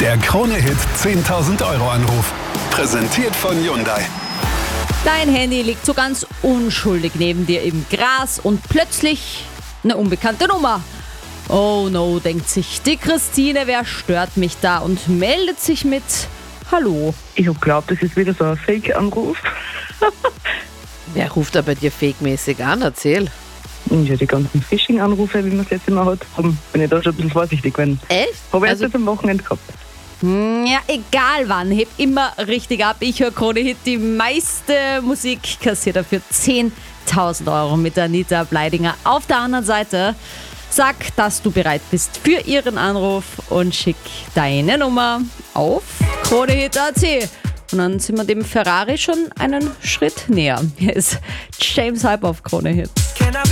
Der Krone-Hit 10.000 Euro Anruf. Präsentiert von Hyundai. Dein Handy liegt so ganz unschuldig neben dir im Gras und plötzlich eine unbekannte Nummer. Oh no, denkt sich die Christine, wer stört mich da, und meldet sich mit Hallo. Ich hab geglaubt, das ist wieder so ein Fake-Anruf. Wer ruft da bei dir fake-mäßig an? Erzähl. Ja, die ganzen Phishing-Anrufe, wie man es jetzt immer hat, bin ich da schon ein bisschen vorsichtig gewesen. Echt? Habe ich jetzt am Wochenende gehabt. Ja, egal wann, heb immer richtig ab. Ich höre Krone-Hit, die meiste Musik, kassiert dafür 10.000 Euro mit Anita Bleidinger. Auf der anderen Seite, sag, dass du bereit bist für ihren Anruf und schick deine Nummer auf KroneHit.at. Und dann sind wir dem Ferrari schon einen Schritt näher. Hier ist James Hype auf Krone-Hit.